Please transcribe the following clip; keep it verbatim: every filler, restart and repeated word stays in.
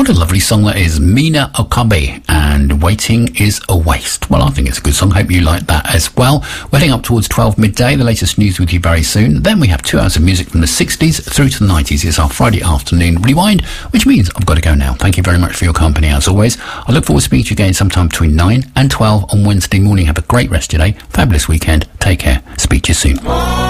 What a lovely song that is. Mina Okabe and Waiting is a Waste. Well, I think it's a good song. Hope you like that as well. We're heading up towards twelve midday. The latest news with you very soon. Then we have two hours of music from the sixties through to the nineties. It's our Friday afternoon rewind, which means I've got to go now. Thank you very much for your company as always. I look forward to speaking to you again sometime between nine and twelve on Wednesday morning. Have a great rest of your day. Fabulous weekend. Take care. Speak to you soon.